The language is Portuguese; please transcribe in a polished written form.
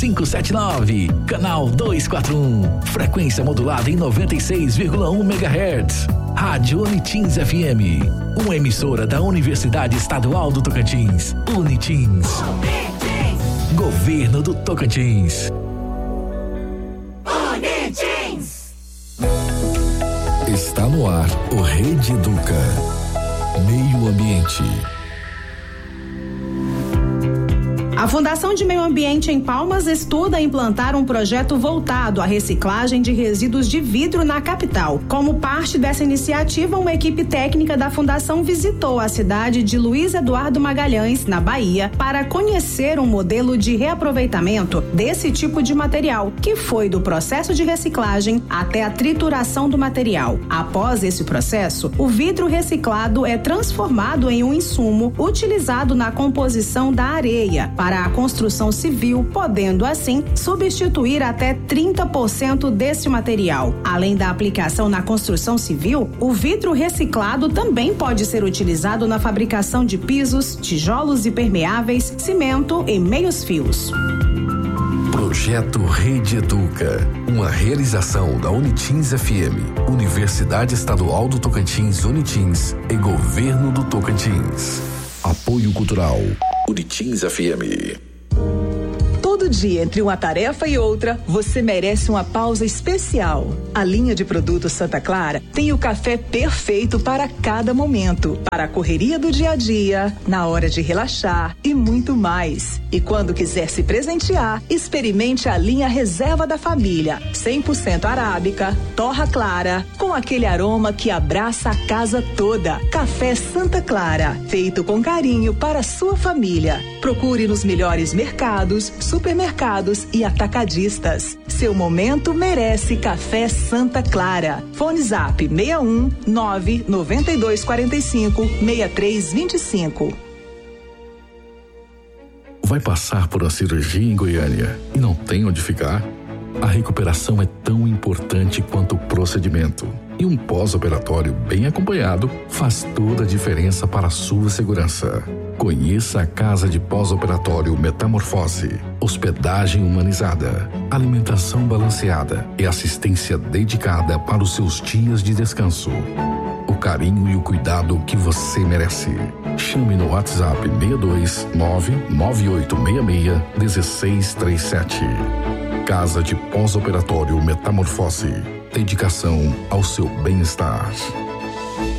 579, canal 241, frequência modulada em 96,1 MHz. Rádio Unitins FM, uma emissora da Universidade Estadual do Tocantins. Unitins. Governo do Tocantins. Unitins. Está no ar o Rede Educa. Meio Ambiente. A Fundação de Meio Ambiente em Palmas estuda implantar um projeto voltado à reciclagem de resíduos de vidro na capital. Como parte dessa iniciativa, uma equipe técnica da Fundação visitou a cidade de Luiz Eduardo Magalhães, na Bahia, para conhecer um modelo de reaproveitamento desse tipo de material, que foi do processo de reciclagem até a trituração do material. Após esse processo, o vidro reciclado é transformado em um insumo utilizado na composição da areia para a construção civil, podendo assim substituir até 30% desse material. Além da aplicação na construção civil, o vidro reciclado também pode ser utilizado na fabricação de pisos, tijolos impermeáveis, cimento e meios-fios. Projeto Rede Educa, uma realização da Unitins FM, Universidade Estadual do Tocantins Unitins e Governo do Tocantins. Apoio Cultural Unitins FM. Todo dia, entre uma tarefa e outra, você merece uma pausa especial. A linha de produtos Santa Clara tem o café perfeito para cada momento, para a correria do dia a dia, na hora de relaxar e muito mais. E quando quiser se presentear, experimente a linha Reserva da Família, 100% arábica, torra clara, com aquele aroma que abraça a casa toda. Café Santa Clara, feito com carinho para a sua família. Procure nos melhores mercados, supermercados e atacadistas. Seu momento merece Café Santa Clara. Fone Zap 61 99245 6325. Vai passar por uma cirurgia em Goiânia e não tem onde ficar? A recuperação é tão importante quanto o procedimento. E um pós-operatório bem acompanhado faz toda a diferença para a sua segurança. Conheça a Casa de Pós-Operatório Metamorfose. Hospedagem humanizada, alimentação balanceada e assistência dedicada para os seus dias de descanso. O carinho e o cuidado que você merece. Chame no WhatsApp 62 99866 1637. Casa de Pós-Operatório Metamorfose. Dedicação ao seu bem-estar.